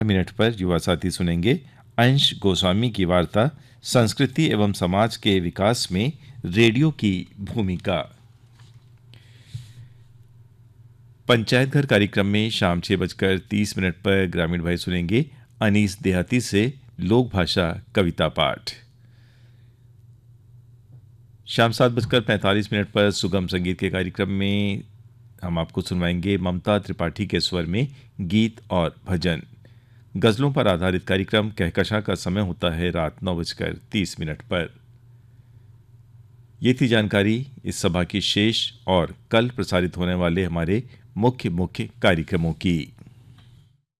Minute पर युवा साथी सुनेंगे अंश गोस्वामी की वार्ता संस्कृति एवं समाज के विकास में रेडियो की भूमिका। पंचायत घर कार्यक्रम में शाम 6:30 पर ग्रामीण भाई सुनेंगे अनीस देहाती से लोक भाषा कविता पाठ। शाम 7:45 पर सुगम संगीत के कार्यक्रम में हम आपको सुनवाएंगे ममता त्रिपाठी के स्वर में गीत और भजन। गजलों पर आधारित कार्यक्रम कहकशा का समय होता है रात 9:30 पर। ये थी जानकारी इस सभा की शेष और कल प्रसारित होने वाले हमारे मुख्य कार्यक्रमों की।